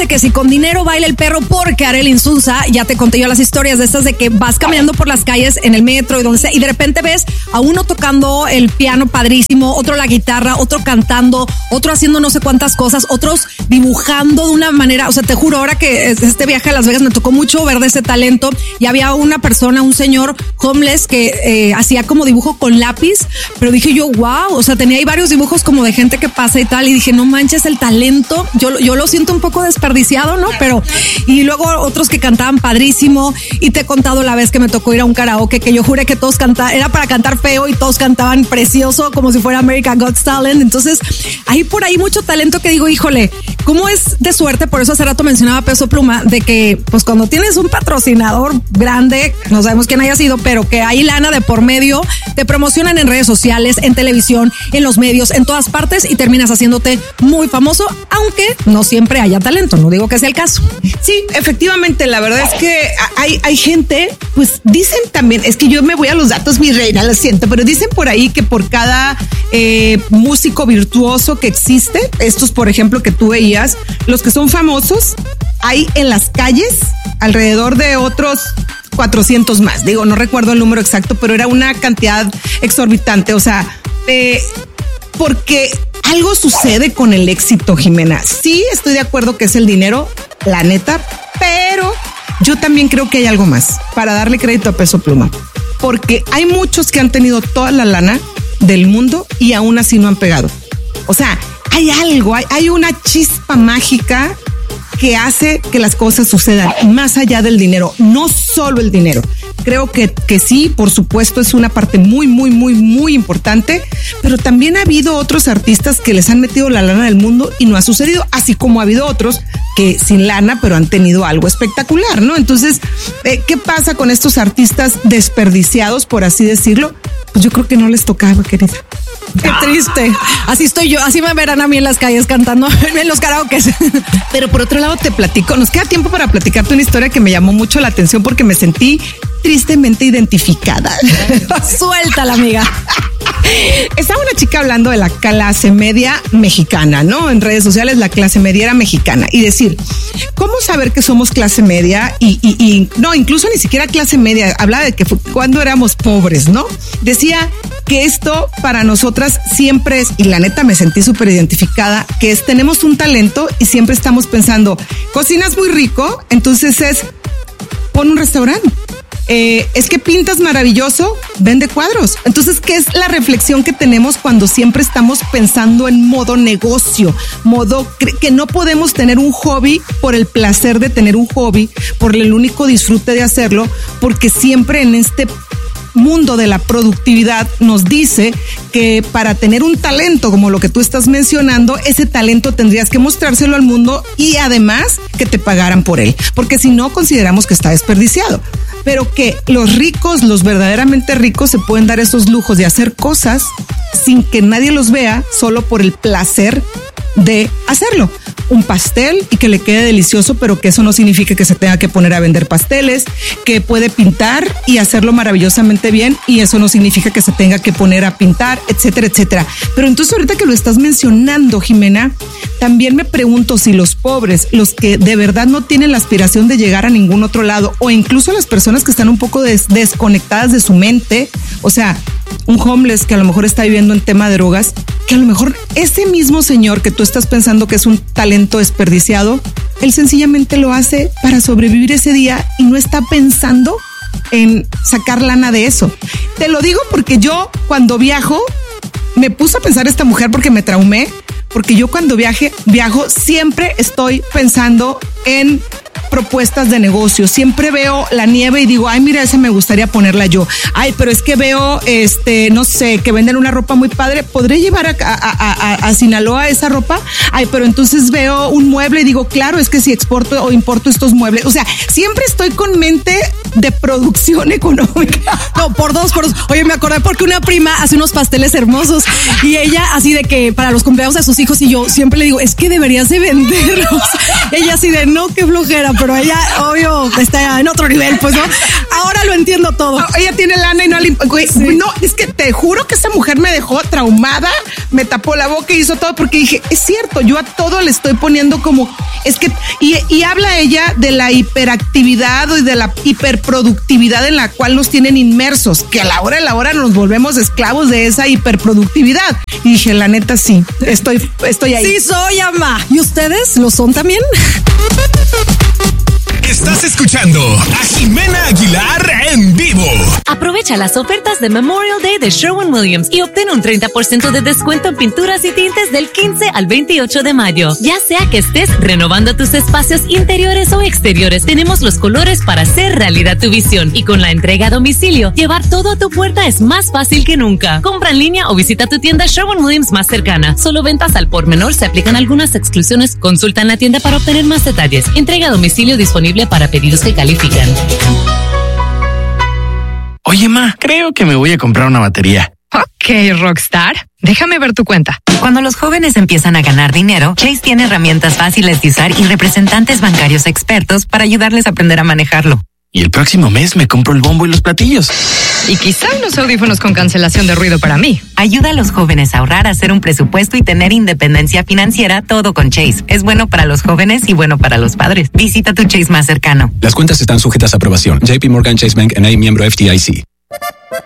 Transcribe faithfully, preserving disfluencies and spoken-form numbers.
de que si con dinero baila el perro, porque Arely Insunza, ya te conté yo las historias de estas de que vas caminando por las calles en el metro y donde sea, y de repente ves a uno tocando el piano padrísimo, otro la guitarra, otro cantando, otro haciendo no sé cuántas cosas, otros dibujando de una manera, o sea, te juro, ahora que este viaje a Las Vegas me tocó mucho ver de ese talento, y había una persona, un señor homeless que eh, hacía como dibujo con lápiz, pero dije yo, wow, o sea, tenía ahí varios dibujos como de gente que pasa y tal, y dije, no manches, el talento, yo, yo lo siento un poco desperdiciado, ¿no? Pero, y luego otros que cantaban padrísimo, y te he contado la vez que me tocó ir a un karaoke, que yo juré que todos cantaban, era para cantar feo y todos cantaban precioso, como si fuera American Got Talent. Entonces, hay por ahí mucho talento que digo, híjole, ¿cómo es de suerte? Por eso hace rato mencionaba Peso Pluma, de que, pues cuando tienes un patrocinador grande, no sabemos quién haya sido, pero que hay lana de por medio, te promocionan en redes sociales, en televisión, en los medios, en todas partes, y terminas haciéndote muy famoso, aunque no siempre haya talento, no digo que sea el caso. Sí, efectivamente, la verdad es que hay, hay gente, pues dicen también, es que yo me voy a los datos, mi reina, lo siento, pero dicen por ahí que por cada eh, músico virtuoso que existe, estos por ejemplo que tú veías, los que son famosos, hay en las calles alrededor de otros cuatrocientos más. Digo, no recuerdo el número exacto, pero era una cantidad exorbitante. O sea, eh, porque algo sucede con el éxito, Jimena. Sí, estoy de acuerdo que es el dinero, la neta, pero yo también creo que hay algo más para darle crédito a Peso Pluma. Porque hay muchos que han tenido toda la lana del mundo y aún así no han pegado. O sea, hay algo, hay, hay una chispa mágica que hace que las cosas sucedan más allá del dinero, no solo el dinero. Creo que, que sí, por supuesto, es una parte muy, muy, muy, muy importante, pero también ha habido otros artistas que les han metido la lana del mundo y no ha sucedido, así como ha habido otros que sin lana, pero han tenido algo espectacular, ¿no? Entonces, eh, ¿qué pasa con estos artistas desperdiciados, por así decirlo? Pues yo creo que no les tocaba, querida. Qué triste. Así estoy yo, así me verán a mí en las calles cantando en los karaokes. Pero por otro lado te platico, nos queda tiempo para platicarte una historia que me llamó mucho la atención porque me sentí tristemente identificada. Suéltala, amiga. Estaba una chica hablando de la clase media mexicana, ¿no? En redes sociales la clase media era mexicana y decir, ¿cómo saber que somos clase media? Y, y, y no, incluso ni siquiera clase media, hablaba de que fue cuando éramos pobres, ¿no? Decía que esto para nosotras siempre es, y la neta me sentí súper identificada, que es, tenemos un talento y siempre estamos pensando, cocinas muy rico, entonces es, pon un restaurante. Eh, es que pintas maravilloso, vende cuadros. Entonces, ¿qué es la reflexión que tenemos cuando siempre estamos pensando en modo negocio? Modo que no podemos tener un hobby por el placer de tener un hobby, por el único disfrute de hacerlo, porque siempre en este mundo de la productividad nos dice que para tener un talento como lo que tú estás mencionando, ese talento tendrías que mostrárselo al mundo y además que te pagaran por él, porque si no consideramos que está desperdiciado. Pero que los ricos, los verdaderamente ricos, se pueden dar esos lujos de hacer cosas sin que nadie los vea, solo por el placer de hacerlo. Un pastel y que le quede delicioso, pero que eso no significa que se tenga que poner a vender pasteles, que puede pintar y hacerlo maravillosamente bien y eso no significa que se tenga que poner a pintar, etcétera, etcétera. Pero entonces ahorita que lo estás mencionando, Jimena, también me pregunto si los pobres, los que de verdad no tienen la aspiración de llegar a ningún otro lado, o incluso las personas que están un poco des- desconectadas de su mente, o sea, un homeless que a lo mejor está viviendo en tema de drogas, que a lo mejor ese mismo señor que tú estás pensando que es un talento desperdiciado, él sencillamente lo hace para sobrevivir ese día y no está pensando en sacar lana de eso. Te lo digo porque yo cuando viajo, me puse a pensar esta mujer porque me traumé, porque yo cuando viaje, viajo siempre estoy pensando en propuestas de negocio. Siempre veo la nieve y digo, ay, mira, esa me gustaría ponerla yo. Ay, pero es que veo, este, no sé, que venden una ropa muy padre. ¿Podré llevar a, a, a, a Sinaloa esa ropa? Ay, pero entonces veo un mueble y digo, claro, es que si exporto o importo estos muebles. O sea, siempre estoy con mente de producción económica. No, por dos, por dos. Oye, me acordé porque una prima hace unos pasteles hermosos y ella así de que para los cumpleaños de sus hijos, y yo siempre le digo, es que deberías de venderlos. Ella así de, no, qué flojera, pero ella, obvio, está en otro nivel, pues, ¿no? Ahora lo entiendo todo. No, ella tiene lana y no le... Güey, sí. No, es que te juro que esa mujer me dejó traumada, me tapó la boca y hizo todo porque dije, es cierto, yo a todo le estoy poniendo como... Es que... Y, y habla ella de la hiperactividad y de la hiperproductividad en la cual nos tienen inmersos, que a la hora de la hora nos volvemos esclavos de esa hiperproductividad. Y dije, la neta, sí, estoy, estoy ahí. Sí soy, ama. ¿Y ustedes lo son también? Estás escuchando a Jimena Aguilar en vivo. Aprovecha las ofertas de Memorial Day de Sherwin-Williams y obtén un treinta por ciento de descuento en pinturas y tintes del quince al veintiocho de mayo. Ya sea que estés renovando tus espacios interiores o exteriores, tenemos los colores para hacer realidad tu visión. Y con la entrega a domicilio, llevar todo a tu puerta es más fácil que nunca. Compra en línea o visita tu tienda Sherwin-Williams más cercana. Solo ventas al por menor, se aplican algunas exclusiones. Consulta en la tienda para obtener más detalles. Entrega a domicilio disponible para pedidos que califican. Oye, ma, creo que me voy a comprar una batería. Ok, Rockstar. Déjame ver tu cuenta. Cuando los jóvenes empiezan a ganar dinero, Chase tiene herramientas fáciles de usar y representantes bancarios expertos para ayudarles a aprender a manejarlo. Y el próximo mes me compro el bombo y los platillos. Y quizá unos audífonos con cancelación de ruido para mí. Ayuda a los jóvenes a ahorrar, a hacer un presupuesto y tener independencia financiera, todo con Chase. Es bueno para los jóvenes y bueno para los padres. Visita tu Chase más cercano. Las cuentas están sujetas a aprobación. J P Morgan Chase Bank N A, miembro F D I C.